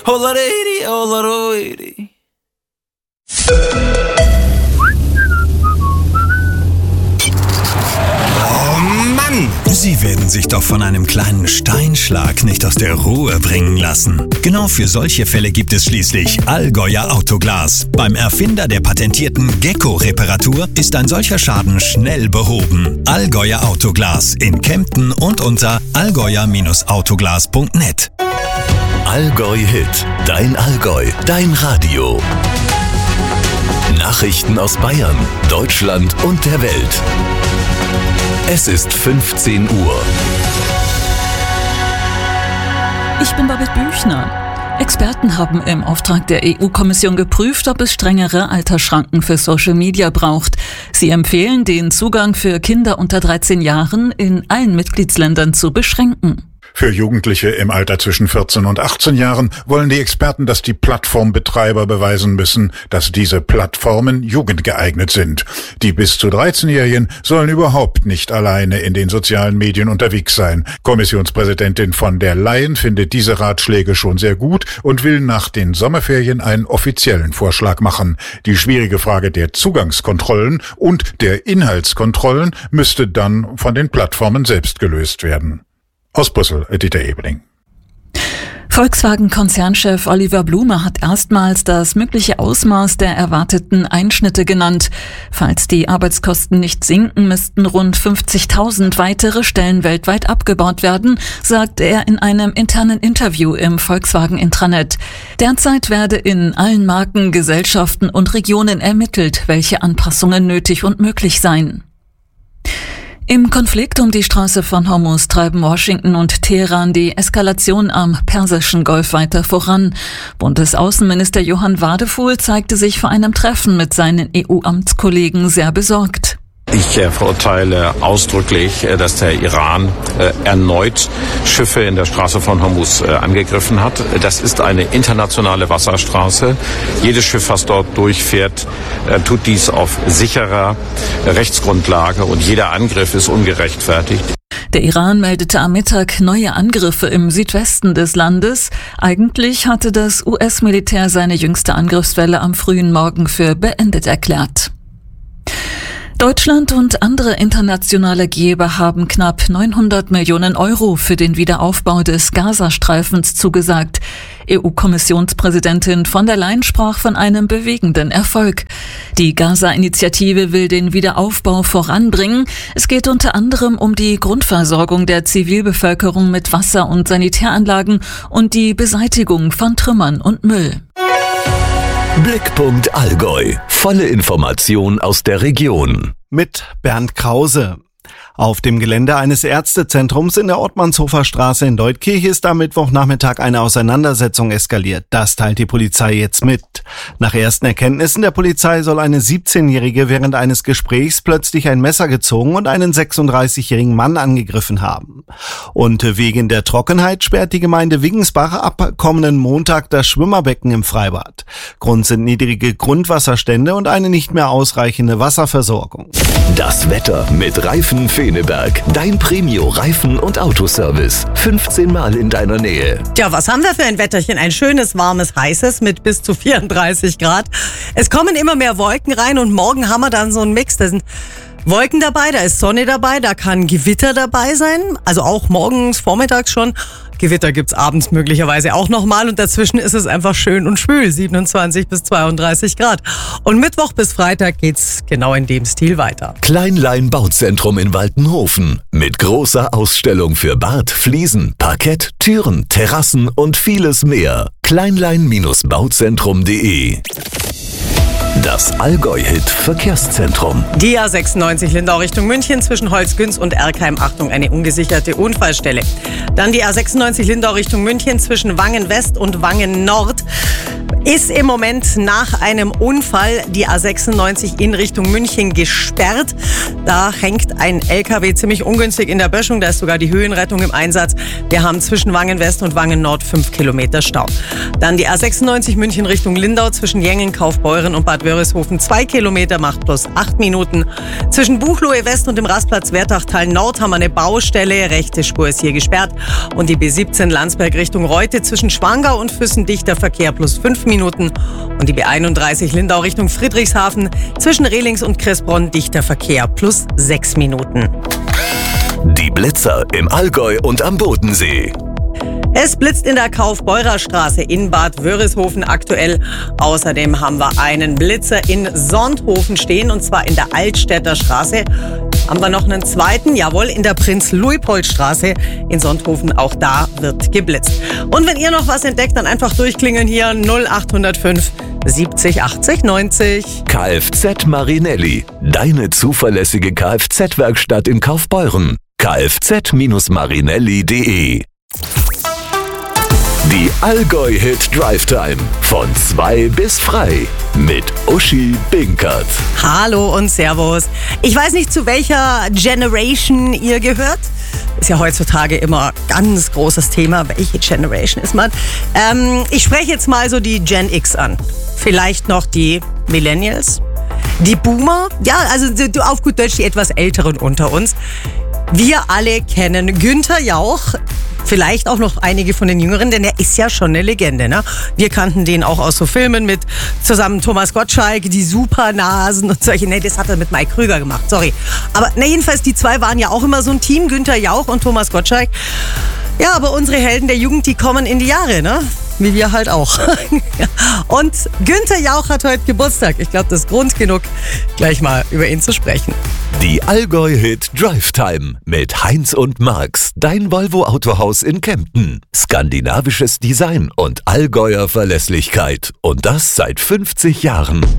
Holaredi, holaroidi. Oh Mann! Sie werden sich doch von einem kleinen Steinschlag nicht aus der Ruhe bringen lassen. Genau für solche Fälle gibt es schließlich Allgäuer Autoglas. Beim Erfinder der patentierten Gecko-Reparatur ist ein solcher Schaden schnell behoben. Allgäuer Autoglas in Kempten und unter allgäuer-autoglas.net. Allgäu Hit, dein Allgäu, dein Radio. Nachrichten aus Bayern, Deutschland und der Welt. Es ist 15 Uhr. Ich bin Babette Büchner. Experten haben im Auftrag der EU-Kommission geprüft, ob es strengere Altersschranken für Social Media braucht. Sie empfehlen, den Zugang für Kinder unter 13 Jahren in allen Mitgliedsländern zu beschränken. Für Jugendliche im Alter zwischen 14 und 18 Jahren wollen die Experten, dass die Plattformbetreiber beweisen müssen, dass diese Plattformen jugendgeeignet sind. Die bis zu 13-Jährigen sollen überhaupt nicht alleine in den sozialen Medien unterwegs sein. Kommissionspräsidentin von der Leyen findet diese Ratschläge schon sehr gut und will nach den Sommerferien einen offiziellen Vorschlag machen. Die schwierige Frage der Zugangskontrollen und der Inhaltskontrollen müsste dann von den Plattformen selbst gelöst werden. Aus Brüssel, Dieter Ebeling. Volkswagen-Konzernchef Oliver Blume hat erstmals das mögliche Ausmaß der erwarteten Einschnitte genannt. Falls die Arbeitskosten nicht sinken, müssten rund 50.000 weitere Stellen weltweit abgebaut werden, sagte er in einem internen Interview im Volkswagen-Intranet. Derzeit werde in allen Marken, Gesellschaften und Regionen ermittelt, welche Anpassungen nötig und möglich seien. Im Konflikt um die Straße von Hormuz treiben Washington und Teheran die Eskalation am Persischen Golf weiter voran. Bundesaußenminister Johann Wadefuhl zeigte sich vor einem Treffen mit seinen EU-Amtskollegen sehr besorgt. Ich verurteile ausdrücklich, dass der Iran erneut Schiffe in der Straße von Hormuz angegriffen hat. Das ist eine internationale Wasserstraße. Jedes Schiff, was dort durchfährt, tut dies auf sicherer Rechtsgrundlage und jeder Angriff ist ungerechtfertigt. Der Iran meldete am Mittag neue Angriffe im Südwesten des Landes. Eigentlich hatte das US-Militär seine jüngste Angriffswelle am frühen Morgen für beendet erklärt. Deutschland und andere internationale Geber haben knapp 900 Millionen Euro für den Wiederaufbau des Gazastreifens zugesagt. EU-Kommissionspräsidentin von der Leyen sprach von einem bewegenden Erfolg. Die Gaza-Initiative will den Wiederaufbau voranbringen. Es geht unter anderem um die Grundversorgung der Zivilbevölkerung mit Wasser- und Sanitäranlagen und die Beseitigung von Trümmern und Müll. Blickpunkt Allgäu. Volle Information aus der Region. Mit Bernd Krause. Auf dem Gelände eines Ärztezentrums in der Ottmannshofer Straße in Deutkirch ist am Mittwochnachmittag eine Auseinandersetzung eskaliert. Das teilt die Polizei jetzt mit. Nach ersten Erkenntnissen der Polizei soll eine 17-Jährige während eines Gesprächs plötzlich ein Messer gezogen und einen 36-jährigen Mann angegriffen haben. Und wegen der Trockenheit sperrt die Gemeinde Wiggensbach ab kommenden Montag das Schwimmerbecken im Freibad. Grund sind niedrige Grundwasserstände und eine nicht mehr ausreichende Wasserversorgung. Das Wetter mit Reifen Feneberg. Dein Premio-Reifen- und Autoservice. 15 Mal in deiner Nähe. Tja, was haben wir für ein Wetterchen? Ein schönes, warmes, heißes mit bis zu 34 Grad. Es kommen immer mehr Wolken rein und morgen haben wir dann so einen Mix. Da sind Wolken dabei, da ist Sonne dabei, da kann Gewitter dabei sein. Also auch morgens, vormittags schon. Gewitter gibt's abends möglicherweise auch nochmal und dazwischen ist es einfach schön und schwül, 27 bis 32 Grad. Und Mittwoch bis Freitag geht's genau in dem Stil weiter. Kleinlein Bauzentrum in Waltenhofen mit großer Ausstellung für Bad, Fliesen, Parkett, Türen, Terrassen und vieles mehr. Kleinlein-bauzentrum.de. Das Allgäu-Hit Verkehrszentrum. Die A96 Lindau Richtung München zwischen Holzgünz und Erkheim. Achtung, eine ungesicherte Unfallstelle. Dann die A96 Lindau Richtung München zwischen Wangen West und Wangen Nord. Ist im Moment nach einem Unfall die A96 in Richtung München gesperrt. Da hängt ein LKW ziemlich ungünstig in der Böschung. Da ist sogar die Höhenrettung im Einsatz. Wir haben zwischen Wangen West und Wangen Nord 5 Kilometer Stau. Dann die A96 München Richtung Lindau zwischen Jengen, Kaufbeuren und Bad Wörishofen 2 Kilometer, macht plus 8 Minuten. Zwischen Buchloe West und dem Rastplatz Wertachtal Nord haben wir eine Baustelle. Rechte Spur ist hier gesperrt. Und die B17 Landsberg Richtung Reute zwischen Schwangau und Füssen dichter Verkehr plus 5 Minuten. Und die B31 Lindau Richtung Friedrichshafen zwischen Rehlings und Kressbronn dichter Verkehr plus 6 Minuten. Die Blitzer im Allgäu und am Bodensee. Es blitzt in der Kaufbeurer Straße in Bad Wörishofen aktuell. Außerdem haben wir einen Blitzer in Sonthofen stehen, und zwar in der Altstädter Straße. Haben wir noch einen zweiten, jawohl, in der Prinz-Luitpold-Straße in Sonthofen. Auch da wird geblitzt. Und wenn ihr noch was entdeckt, dann einfach durchklingeln hier 0805 70 80 90. Kfz Marinelli, deine zuverlässige Kfz-Werkstatt in Kaufbeuren. kfz-marinelli.de. Die Allgäu-Hit Drive Time von 2 bis frei mit Uschi Binkert. Hallo und Servus. Ich weiß nicht, zu welcher Generation ihr gehört. Ist ja heutzutage immer ganz großes Thema. Welche Generation ist man? Ich spreche jetzt mal so die Gen X an. Vielleicht noch die Millennials. Die Boomer. Ja, also auf gut Deutsch die etwas Älteren unter uns. Wir alle kennen Günther Jauch. Vielleicht auch noch einige von den Jüngeren, denn er ist ja schon eine Legende. Ne? Wir kannten den auch aus so Filmen mit zusammen Thomas Gottschalk, die Supernasen und solche. Ne, das hat er mit Mike Krüger gemacht, sorry. Aber jedenfalls, die zwei waren ja auch immer so ein Team, Günther Jauch und Thomas Gottschalk. Ja, aber unsere Helden der Jugend, die kommen in die Jahre, ne? Wie wir halt auch. Und Günther Jauch hat heute Geburtstag. Ich glaube, das ist Grund genug, gleich mal über ihn zu sprechen. Die Allgäu-Hit Drive Time mit Heinz und Marx, dein Volvo-Autohaus in Kempten. Skandinavisches Design und Allgäuer Verlässlichkeit. Und das seit 50 Jahren.